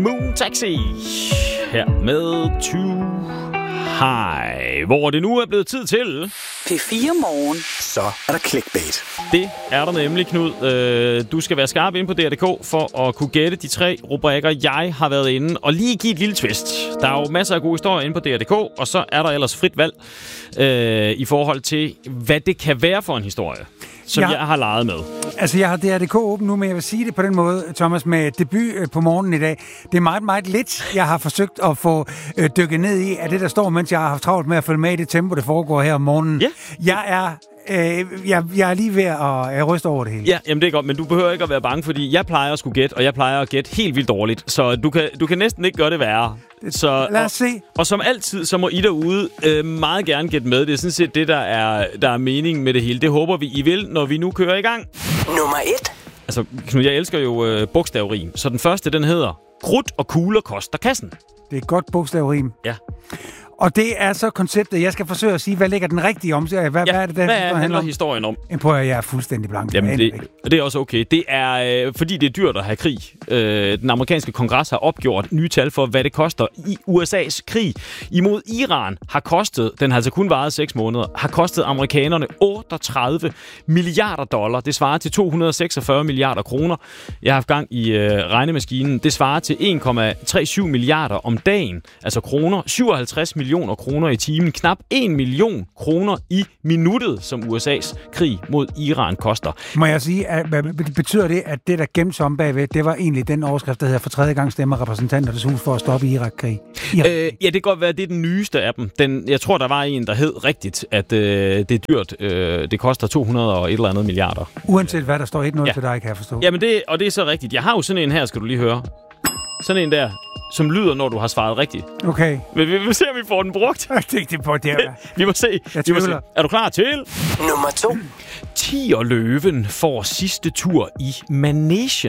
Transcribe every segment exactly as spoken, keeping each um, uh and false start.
Moon Taxi her med Too High, hvor det nu er blevet tid til P fire Morgen. Så er der clickbait. Det er der nemlig, Knud. Du skal være skarp inde på D R punktum D K for at kunne gætte de tre rubrikker, jeg har været inde, og lige give et lille twist. Der er jo masser af gode historier inde på D R punktum D K, og så er der ellers frit valg øh, i forhold til, hvad det kan være for en historie, som jeg, jeg har leget med. Altså, jeg har D R punktum D K åben nu, men jeg vil sige det på den måde, Thomas, med debut på morgenen i dag. Det er meget, meget lidt, jeg har forsøgt at få øh, dykket ned i af det, der står, mens jeg har haft travlt med at følge med i det tempo, det foregår her om morgenen. Ja. Jeg er... Øh, jeg, jeg er lige ved at øh, ryste over det hele. Ja, jamen det er godt, men du behøver ikke at være bange, fordi jeg plejer at skulle gætte, og jeg plejer at gætte helt vildt dårligt. Så du kan, du kan næsten ikke gøre det værre. Så, Lad os se. Og, og som altid, så må I derude øh, meget gerne gætte med. Det er sådan set det, der er, der er meningen med det hele. Det håber vi, I vil, når vi nu kører i gang. Nummer et. Altså, Knud, jeg elsker jo øh, bogstavrim. Så den første, den hedder Krudt og kugler koster kassen. Det er et godt bogstavrim. Ja. Og det er så konceptet, jeg skal forsøge at sige, hvad ligger den rigtige om? Hvad, Ja, hvad er det, der hvad handler handler om? historien om? Prøv at jeg er fuldstændig blank. Jamen, det, det er også okay. Det er, øh, fordi det er dyrt at have krig. Øh, den amerikanske kongres har opgjort nye tal for, hvad det koster. I U S A's krig imod Iran har kostet, den har altså kun varet seks måneder, har kostet amerikanerne otteogtredive milliarder dollar. Det svarer til to hundrede seksogfyrre milliarder kroner. Jeg har haft gang i øh, regnemaskinen. Det svarer til en komma syvogtredive milliarder om dagen, altså kroner. syvoghalvtreds millioner kroner i timen. Knap en million kroner i minuttet, som U S A's krig mod Iran koster. Må jeg sige, at, hvad betyder det, at det, der gemte sig om bagved, det var egentlig den overskrift, der hedder for tredje gang stemmer repræsentanternes hus for at stoppe Irak-krig? Irak. Øh, ja, det kan godt være, det er den nyeste af dem. Den, jeg tror, der var en, der hed rigtigt, at øh, det er dyrt. Øh, det koster to hundrede og et eller andet milliarder. Uanset hvad, der står et nul Ja. til dig, kan jeg forstå. Jamen, det, og det er så rigtigt. Jeg har jo sådan en her, skal du lige høre. Sådan en der, som lyder, når du har svaret rigtigt. Okay. Men vi vil se, om vi får den brugt. Jeg tænkte på det. Vi må se. Jeg Vi må se. tvivler. Er du klar til? Nummer to. Tigerløven får sidste tur i Managen.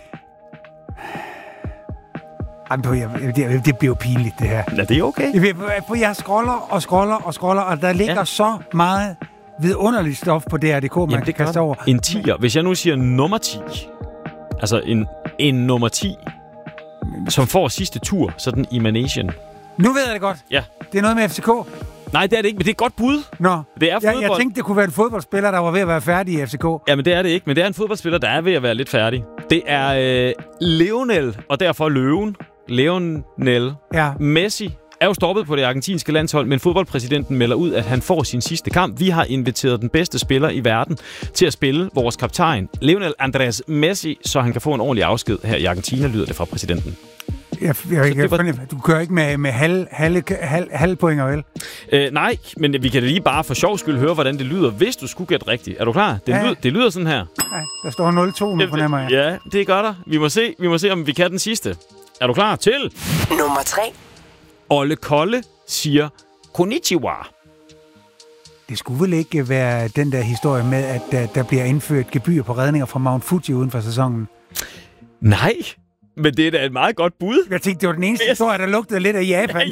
Jamen, jeg- det, det bliver jo pinligt, det her. Ja, det er okay. Jeg, ved- jeg scroller og scroller og scroller, og der ligger Ja. ja. så meget vidunderligt stof på D R punktum D K, man Jamen, kan det gør kaste over. En tiger. Hvis jeg nu siger nummer ti, altså en, en nummer ti, som får sidste tur, sådan i Managen. Nu ved jeg det godt. Ja. Det er noget med F C K. Nej, det er det ikke, men det er et godt bud. Nå, Det er jeg, jeg fodbold. tænkte, det kunne være en fodboldspiller, der var ved at være færdig i F C K. Jamen, det er det ikke, men det er en fodboldspiller, der er ved at være lidt færdig. Det er øh, Lionel, og derfor løven. Lionel Ja. Messi er jo stoppet på det argentinske landshold, men fodboldpræsidenten melder ud, at han får sin sidste kamp. Vi har inviteret den bedste spiller i verden til at spille, vores kaptajn, Lionel Andrés Messi, så han kan få en ordentlig afsked her i Argentina, lyder det fra præsidenten. Jeg, jeg, jeg, det var- jeg, du kører ikke med, med halv, halv, halv, halv pointer, vel? Øh, nej, men vi kan da lige bare for sjov skyld høre, hvordan det lyder, hvis du skulle gætte rigtigt. Er du klar? Det, Ja. lyder, det lyder sådan her. Nej, der står nul to nu, fornemmer jeg. Ja, det gør der. Vi må se, vi må se, om vi kan den sidste. Er du klar til? Nummer tre. Olle Kolle siger konnichiwa. Det skulle vel ikke være den der historie med, at der, der bliver indført gebyr på redninger fra Mount Fuji uden for sæsonen. Nej, men det er da et meget godt bud. Jeg tænkte, det var den eneste Yes. historie, der lugtede lidt af Japan.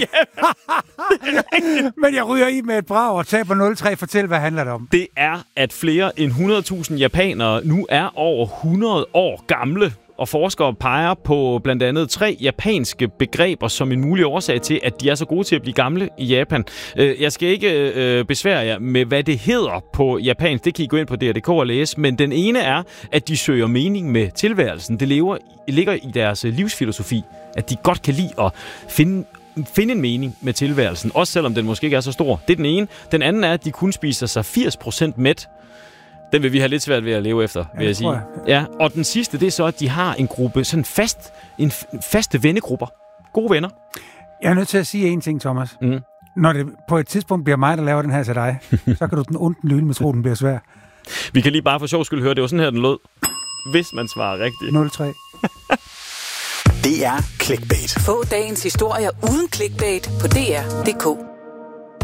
Men jeg ryger i med et brag og taber nul tre. Fortæl, hvad handler det om? Det er, at flere end hundrede tusind japanere nu er over hundrede år gamle. Og forskere peger på blandt andet tre japanske begreber som en mulig årsag til, at de er så gode til at blive gamle i Japan. Øh, Jeg skal ikke øh, besvære jer med, hvad det hedder på japansk. Det kan I gå ind på D R punktum D K og læse. Men den ene er, at de søger mening med tilværelsen. Det lever, ligger i deres livsfilosofi, at de godt kan lide at finde finde en mening med tilværelsen, også selvom den måske ikke er så stor. Det er den ene. Den anden er, at de kun spiser sig firs procent mæt. Den vil vi have lidt svært ved at leve efter, vil Ja, jeg sige. tror jeg. Ja, og den sidste, det er så, at de har en gruppe, sådan fast, en f- faste vennegrupper. Gode venner. Jeg er nødt til at sige en ting, Thomas. Mm. Når det på et tidspunkt bliver mig, der laver den her til dig, så kan du den onde lyne med tro, den bliver svær. Vi kan lige bare for sjov skyld høre, det var sådan her, den lød. Hvis man svarer rigtigt. nul tre. Det er clickbait. Få dagens historier uden clickbait på D R punktum D K.